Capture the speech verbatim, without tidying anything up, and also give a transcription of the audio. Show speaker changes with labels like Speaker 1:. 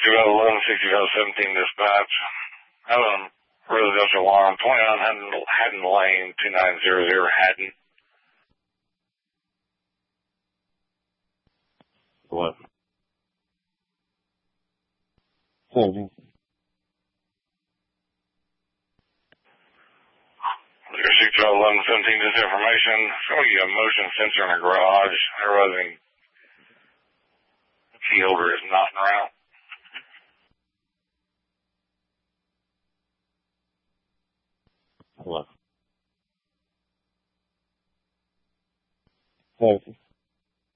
Speaker 1: twelve eleven, sixty twelve seventeen dispatch. Having residential alarm, twenty-nine Haddon, Haddon Lane, two nine zero zero Haddon.
Speaker 2: What? Seventeen.
Speaker 1: six twelve eleven seventeen, this information. Showing you a motion sensor in a garage. There wasn't. Key holder is not around.
Speaker 2: What? Seventeen.